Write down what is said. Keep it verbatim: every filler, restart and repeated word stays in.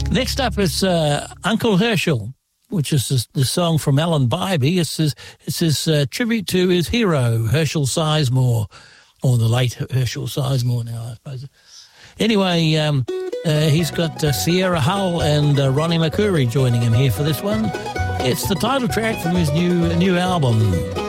Next up is uh, Uncle Herschel, which is the, the song from Alan Bybee. It's his, it's his uh, tribute to his hero, Herschel Sizemore, or the late Herschel Sizemore now, I suppose. Anyway, um, uh, he's got uh, Sierra Hull and uh, Ronnie McCoury joining him here for this one. It's the title track from his new new album.